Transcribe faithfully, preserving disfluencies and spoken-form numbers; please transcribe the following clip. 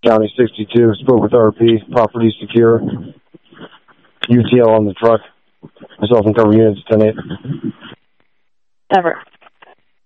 County sixty-two. Spoke with R P. Property secure. U T L on the truck. Myself and cover units ten eight. Ever.